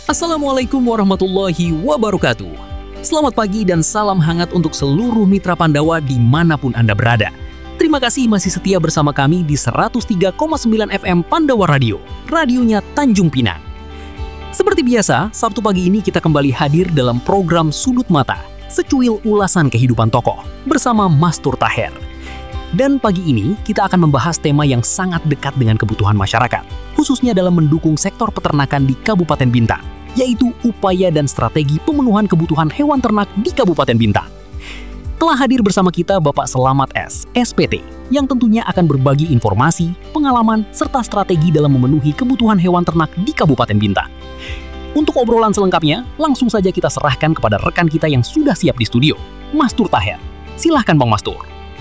Assalamualaikum warahmatullahi wabarakatuh. Selamat pagi dan salam hangat untuk seluruh mitra Pandawa dimanapun Anda berada. Terima kasih masih setia bersama kami di 103,9 FM Pandawa Radio, radionya Tanjung Pinang. Seperti biasa, Sabtu pagi ini kita kembali hadir dalam program Sudut Mata, secuil ulasan kehidupan tokoh, bersama Mastur Taher. Dan pagi ini kita akan membahas tema yang sangat dekat dengan kebutuhan masyarakat, khususnya dalam mendukung sektor peternakan di Kabupaten Bintan, yaitu upaya dan strategi pemenuhan kebutuhan hewan ternak di Kabupaten Bintan. Telah hadir bersama kita Bapak Selamat S, SPT, yang tentunya akan berbagi informasi, pengalaman, serta strategi dalam memenuhi kebutuhan hewan ternak di Kabupaten Bintan. Untuk obrolan selengkapnya, langsung saja kita serahkan kepada rekan kita yang sudah siap di studio, Mastur Taher. Silahkan Bang Mastur.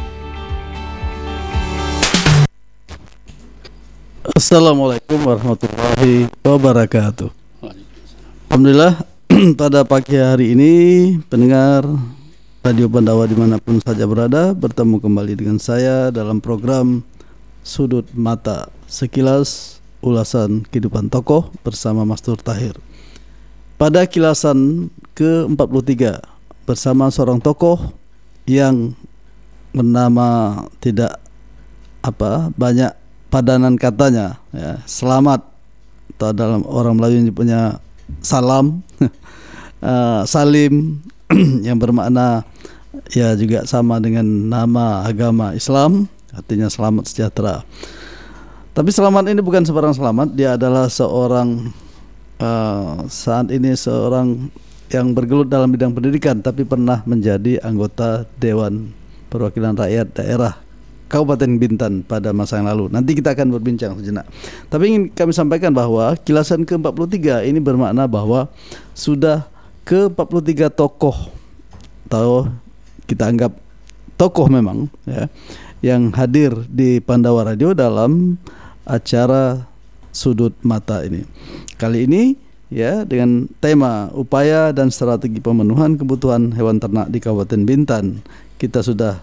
Assalamualaikum warahmatullahi wabarakatuh. Alhamdulillah, pada pagi hari ini pendengar Radio Pandawa dimanapun saja berada, bertemu kembali dengan saya dalam program Sudut Mata, sekilas ulasan kehidupan tokoh bersama Mastur Taher. Pada kilasan ke-43 bersama seorang tokoh yang bernama tidak banyak padanan katanya, ya, selamat, atau dalam orang Melayu yang punya salam, salim, yang bermakna ya juga sama dengan nama agama Islam, artinya selamat sejahtera. Tapi selamat ini bukan sembarang selamat, dia adalah seorang saat ini seorang yang bergelut dalam bidang pendidikan, tapi pernah menjadi anggota Dewan Perwakilan Rakyat Daerah Kabupaten Bintan pada masa yang lalu. Nanti kita akan berbincang sejenak. Tapi ingin kami sampaikan bahwa kilasan ke-43 ini bermakna bahwa sudah ke-43 tokoh, atau kita anggap tokoh memang, ya, yang hadir di Pandawa Radio dalam acara Sudut Mata ini. Kali ini ya dengan tema upaya dan strategi pemenuhan kebutuhan hewan ternak di Kabupaten Bintan. Kita sudah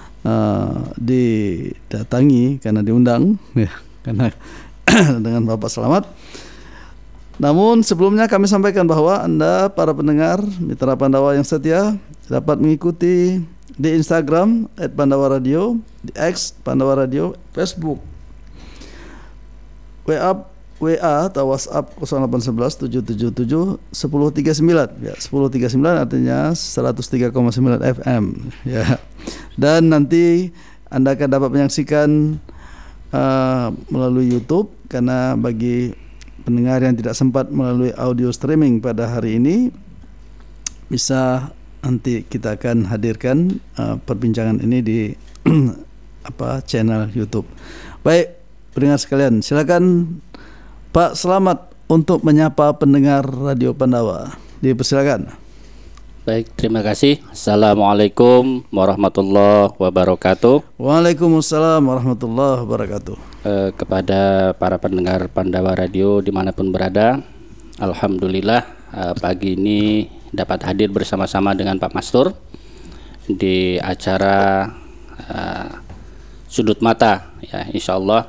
didatangi karena diundang, ya, karena dengan Bapak Selamat. Namun sebelumnya kami sampaikan bahwa Anda para pendengar mitra Pandawa yang setia dapat mengikuti di Instagram @pandawaradio, di X Pandawa Radio, Facebook, WA atau WhatsApp 0811 777 1039, ya, 1039 artinya 103,9 FM, ya. Dan nanti Anda akan dapat menyaksikan melalui YouTube, karena bagi pendengar yang tidak sempat melalui audio streaming pada hari ini, bisa nanti kita akan hadirkan perbincangan ini di channel YouTube. Baik, pendengar sekalian, silakan Pak Selamat untuk menyapa pendengar Radio Pandawa. Dipersilakan. Baik, terima kasih. Assalamualaikum warahmatullahi wabarakatuh. Waalaikumsalam warahmatullahi wabarakatuh. Kepada para pendengar Pandawa Radio dimanapun berada, alhamdulillah pagi ini dapat hadir bersama-sama dengan Pak Mastur di acara Sudut Mata, ya, insyaallah.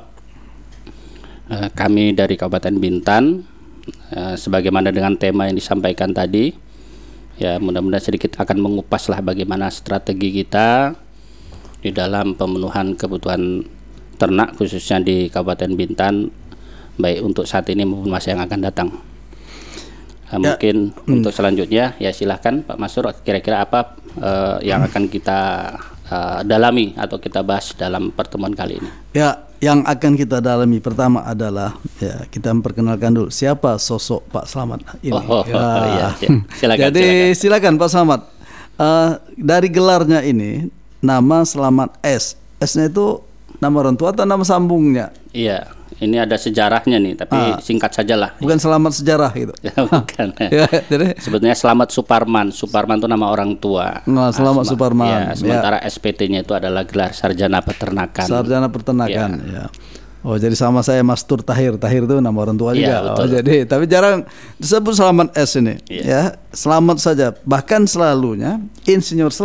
Kami dari Kabupaten Bintan, sebagaimana dengan tema yang disampaikan tadi, ya, mudah-mudahan sedikit akan mengupaslah bagaimana strategi kita di dalam pemenuhan kebutuhan ternak khususnya di Kabupaten Bintan, baik untuk saat ini maupun masa yang akan datang. Mungkin untuk selanjutnya, ya silahkan Pak Mastur, kira-kira apa yang akan kita dalami atau kita bahas dalam pertemuan kali ini? Ya, yang akan kita dalami pertama adalah, ya, kita memperkenalkan dulu siapa sosok Pak Selamat ini. Iya. Silakan, jadi silakan Pak Selamat. Dari gelarnya ini, nama Selamat S. S-nya itu nama orang tua atau nama sambungnya? Iya, ini ada sejarahnya nih, tapi singkat sajalah. Bukan Selamat sejarah gitu. Bukan. Ya, jadi sebetulnya Selamat Suparman. Suparman itu nama orang tua. Nah, Selamat Suparman. Ya, sementara SPT-nya itu adalah gelar Sarjana Peternakan. Sarjana Peternakan, ya. Oh, jadi sama saya Mastur Taher. Taher itu nama orang tua juga. Betul. Oh, jadi tapi jarang disebut Selamat S ini. Ya, Selamat saja. Bahkan selalunya Insinyur Selamat